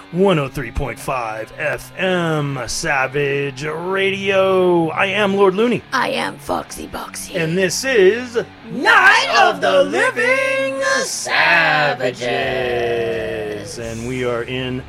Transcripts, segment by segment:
103.5 FM Savage Radio. I am Lord Looney. I am Foxy Boxy. And this is Night of the Living Savages. And we are in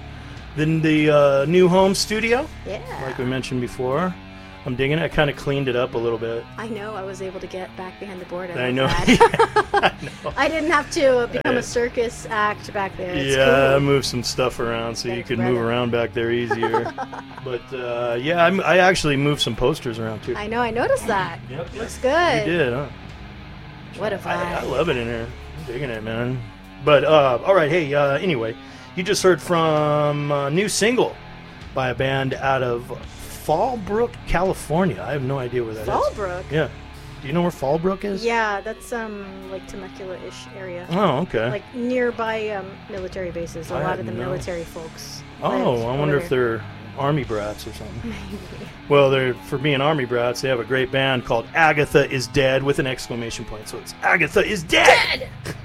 the new home studio. Yeah. Like we mentioned before. I'm digging it. I kind of cleaned it up a little bit. I know. I was able to get back behind the board. I know. I know. I didn't have to become a circus act back there. It's cool. I cool. moved some stuff around so you could move around back there easier. But yeah, I actually moved some posters around too. I know. I noticed that. Yep. Looks good. You did, huh? What a vibe. I love it in here. I'm digging it, man. But all right, hey. Anyway, you just heard from a new single by a band out of Fallbrook, California. I have no idea where that is. Fallbrook? Yeah. Do you know where Fallbrook is? Yeah, that's like Temecula-ish area. Oh, okay. Like nearby military bases. A lot of the military folks. Oh, I wonder if they're Army brats or something. Maybe. Well, for being Army brats, they have a great band called Agatha is Dead with an exclamation point. So it's Agatha is Dead!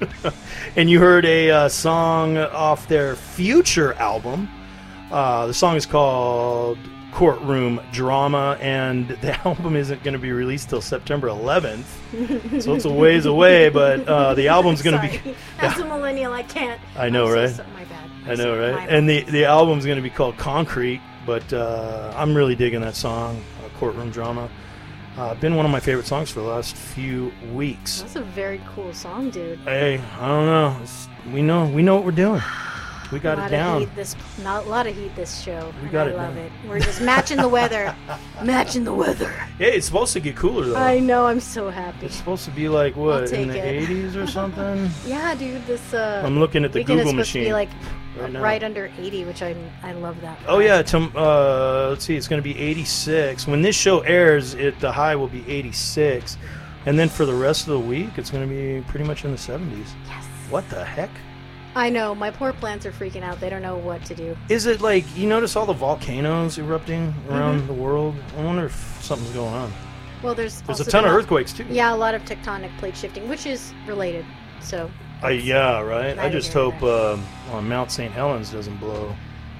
And you heard a song off their Future album. The song is called Courtroom Drama, and the album isn't going to be released till September 11th, so it's a ways away, but the album's going to be... As a millennial, I can't. I know, right? My bad. I know, right? And the album's going to be called Concrete, but I'm really digging that song, Courtroom Drama. Been one of my favorite songs for the last few weeks. That's a very cool song, dude. Hey, I don't know. We know what we're doing. We got it down. Not a lot of heat this show. We got it. I love it. We're just matching the weather. Matching the weather. Yeah, it's supposed to get cooler though. I know. I'm so happy. It's supposed to be like what, in the 80s or something? Yeah, dude. I'm looking at the Google machine. To be like right under 80, which I love that. Oh yeah. Let's see. It's going to be 86. When this show airs, the high will be 86, and then for the rest of the week, it's going to be pretty much in the 70s. Yes. What the heck? I know. My poor plants are freaking out. They don't know what to do. Is it like, you notice all the volcanoes erupting around the world? I wonder if something's going on. Well, there's a ton of earthquakes, too. Yeah, a lot of tectonic plate shifting, which is related. So. Yeah, right? I just hope Mount St. Helens doesn't blow.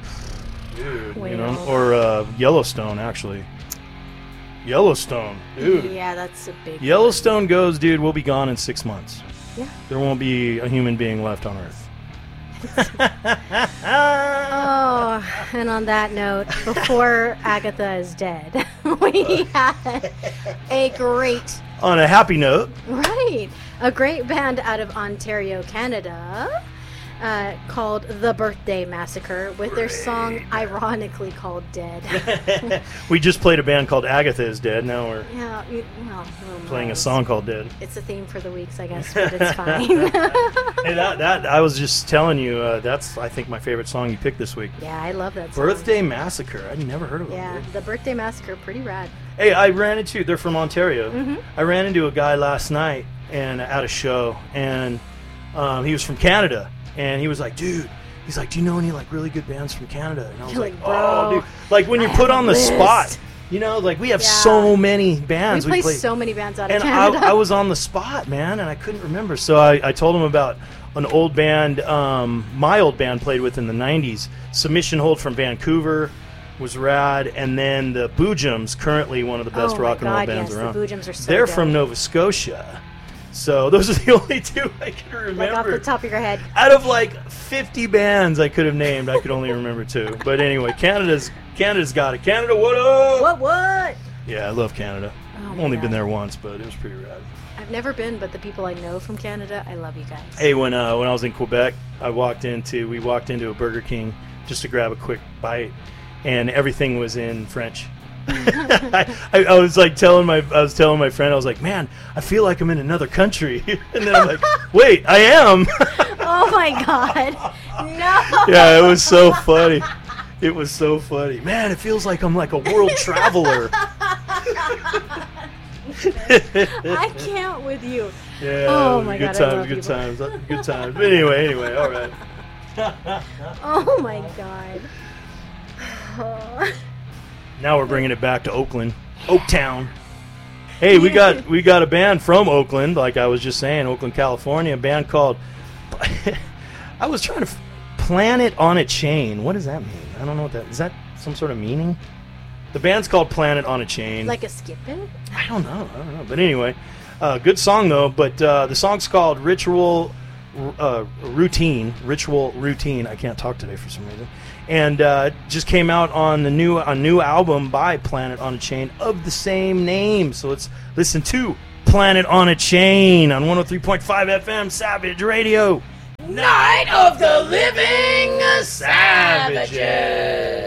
Dude, or Yellowstone, actually. Yellowstone, dude. Yeah, that's a big Yellowstone goes, dude, we'll be gone in 6 months. Yeah. There won't be a human being left on Earth. Oh, and on that note, before Agatha is dead, we had a great... On a happy note. Right. A great band out of Ontario, Canada, called The Birthday Massacre, with their song ironically called Dead. We just played a band called Agatha is Dead. Now we're playing a song called Dead. It's a theme for the weeks, I guess, but it's fine. Hey, that I was just telling you, that's, I think, my favorite song you picked this week. Yeah, I love that song. Birthday Massacre. I'd never heard of it. Yeah, The Birthday Massacre, pretty rad. Hey, they're from Ontario. Mm-hmm. I ran into a guy last night at a show, and he was from Canada. And he was like, dude, he's like, do you know any like really good bands from Canada? And I was like, bro, dude. Like when you're put on the spot, like we have so many bands. We play so many bands out of Canada. And I was on the spot, man, and I couldn't remember. So I told him about an old band, my old band played with in the 90s. Submission Hold from Vancouver was rad. And then the Boojums, currently one of the best rock and roll bands around. The Boojums are so They're good. from Nova Scotia. So those are the only two I can remember. Like off the top of your head. Out of like 50 bands I could have named, I could only remember two. But anyway, Canada's got it. Canada, what up? What? Yeah, I love Canada. I've only been there once, but it was pretty rad. I've never been, but the people I know from Canada, I love you guys. Hey, when I was in Quebec, we walked into a Burger King just to grab a quick bite, and everything was in French. I was telling my friend, I was like, man, I feel like I'm in another country. And then I'm like, wait, I am. Oh my god, no. Yeah, it was so funny. It was so funny, man. It feels like I'm like a world traveler. I can't with you. Yeah. Oh my god. Good times. But anyway, all right. Oh my god. Now we're bringing it back to Oakland, Oaktown. Hey, we got a band from Oakland, like I was just saying, Oakland, California. A band called. I was trying to Planet on a Chain. What does that mean? I don't know what that is. That some sort of meaning? The band's called Planet on a Chain. Like a skip it? I don't know. But anyway, good song though. But the song's called Ritual Routine. I can't talk today for some reason. And just came out on a new album by Planet on a Chain of the same name. So let's listen to Planet on a Chain on 103.5 FM Savage Radio. Night of the Living Savages.